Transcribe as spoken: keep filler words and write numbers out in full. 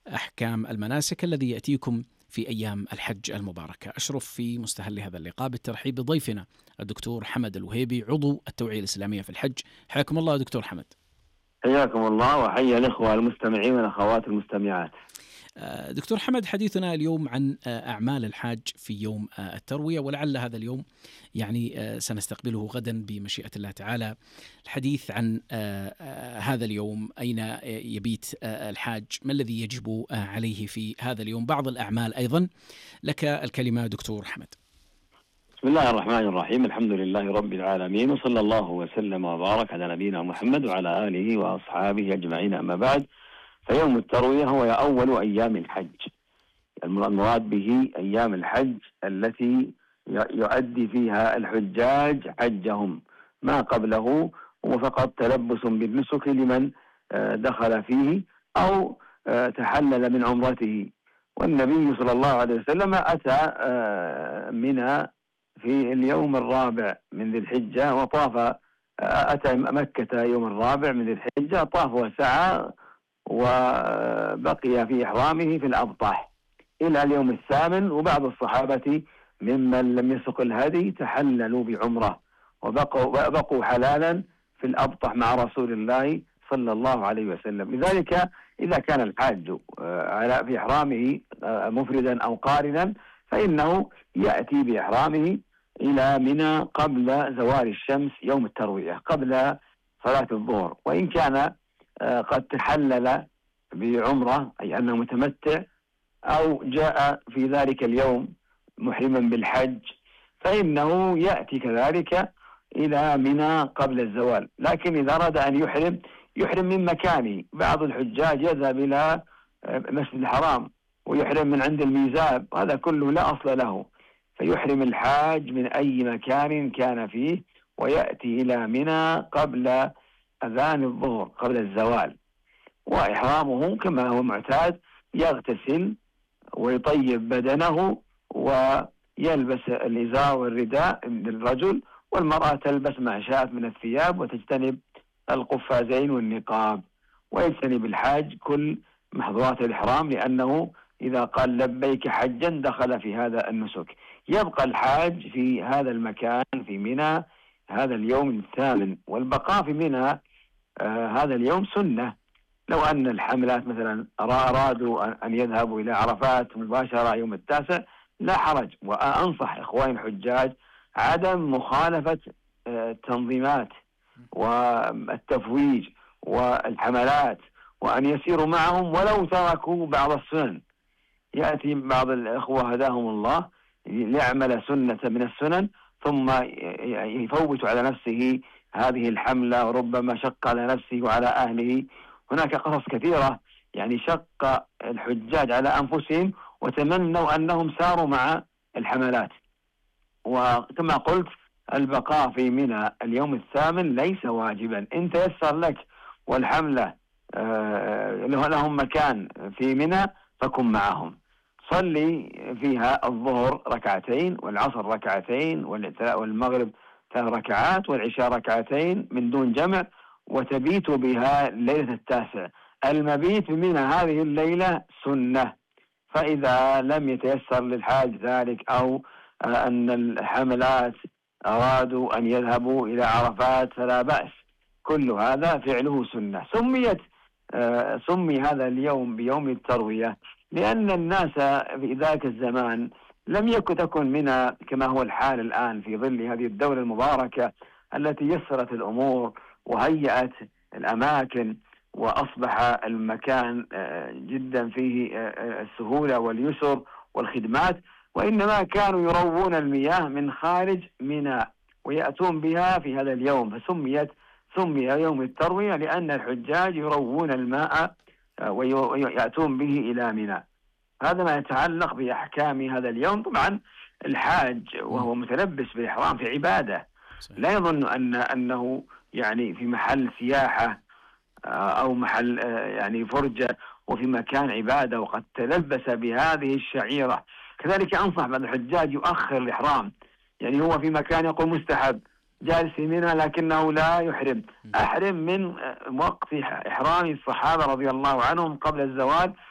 أحكام المناسك الذي يأتيكم في أيام الحج المباركة. أشرف في مستهل هذا اللقاء بالترحيب بضيفنا الدكتور حمد الوهيبي، عضو التوعية الإسلامية في الحج. حياكم الله دكتور حمد. حياكم الله وحيا الإخوة المستمعين والأخوات المستمعات. دكتور حمد، حديثنا اليوم عن أعمال الحاج في يوم التروية، ولعل هذا اليوم يعني سنستقبله غدا بمشيئة الله تعالى. الحديث عن هذا اليوم، أين يبيت الحاج، ما الذي يجب عليه في هذا اليوم، بعض الأعمال أيضا. لك الكلمة دكتور حمد. بسم الله الرحمن الرحيم، الحمد لله رب العالمين، وصلى الله وسلم وبارك على نبينا محمد وعلى آله وأصحابه أجمعين، أما بعد. فيوم التروية هو أول أيام الحج، المراد به أيام الحج التي يؤدي فيها الحجاج حجهم، ما قبله هو فقط تلبس بالنسك لمن دخل فيه أو تحلل من عمرته. والنبي صلى الله عليه وسلم أتى منى في اليوم الرابع من ذي الحجة وطاف، أتى مكة يوم الرابع من ذي الحجة، طاف وسعى وبقي في إحرامه في الأبطح إلى اليوم الثامن. وبعض الصحابة ممن لم يسق الهدي تحللوا بعمرة وبقوا بقوا حلالا في الأبطح مع رسول الله صلى الله عليه وسلم. لذلك إذا كان الحاج في إحرامه مفردا أو قارنا فإنه يأتي بإحرامه إلى منى قبل زوال الشمس يوم التروية، قبل صلاة الظهر. وإن كان قد تحلل بعمرة أي أنه متمتع أو جاء في ذلك اليوم محرما بالحج فإنه يأتي كذلك إلى منى قبل الزوال. لكن إذا أراد أن يحرم يحرم من مكانه. بعض الحجاج يذهب إلى مسجد الحرام ويحرم من عند الميزاب، هذا كله لا أصل له. فيحرم الحاج من أي مكان كان فيه ويأتي إلى منى قبل أذان الظهر قبل الزوال. وإحرامه كما هو معتاد، يغتسل ويطيب بدنه ويلبس الإزار والرداء للرجل، والمرأة تلبس ما شاءت من الثياب وتجتنب القفازين والنقاب، ويجتنب الحاج كل محظورات الإحرام، لأنه إذا قال لبيك حجا دخل في هذا النسك. يبقى الحاج في هذا المكان في منى هذا اليوم الثامن، والبقاء في منى آه هذا اليوم سنة. لو أن الحملات مثلا أرادوا أن يذهبوا إلى عرفات مباشرة يوم التاسع لا حرج. وأنصح إخواني الحجاج عدم مخالفة التنظيمات والتفويج والحملات، وأن يسيروا معهم ولو تركوا بعض السنن. يأتي بعض الإخوة هداهم الله ليعمل سنة من السنن ثم يفوت على نفسه هذه الحملة، وربما شق على نفسه وعلى أهله. هناك قصص كثيرة يعني شق الحجاج على أنفسهم وتمنوا أنهم ساروا مع الحملات. وكما قلت البقاء في منى اليوم الثامن ليس واجبا. إن تيسر لك والحملة آه لهم مكان في منى فكن معهم، صلي فيها الظهر ركعتين والعصر ركعتين والمغرب ثلاث ركعات والعشاء ركعتين من دون جمع، وتبيت بها ليلة التاسع. المبيت من هذه الليلة سنة. فإذا لم يتيسر للحاج ذلك أو أن الحملات أرادوا أن يذهبوا إلى عرفات فلا بأس، كل هذا فعله سنة. سميت آه سمي هذا اليوم بيوم التروية لأن الناس في ذاك الزمان لم يكن تكن منها كما هو الحال الآن في ظل هذه الدولة المباركة التي يسرت الأمور وهيأت الأماكن وأصبح المكان جدا فيه السهولة واليسر والخدمات. وإنما كانوا يروون المياه من خارج منى ويأتون بها في هذا اليوم، فسميت سمي يوم التروية لأن الحجاج يروون الماء ويأتون به إلى منى. هذا ما يتعلق بأحكام هذا اليوم. طبعا الحاج وهو متلبس بالإحرام في عبادة، لا يظن أن أنه يعني في محل سياحة أو محل يعني فرجة وفي مكان عبادة وقد تلبس بهذه الشعيرة. كذلك أنصح بعض الحجاج يؤخر الإحرام، يعني هو في مكان يقول مستحب جالس منها لكنه لا يحرم. أحرم من وقت إحرام الصحابة رضي الله عنهم قبل الزوال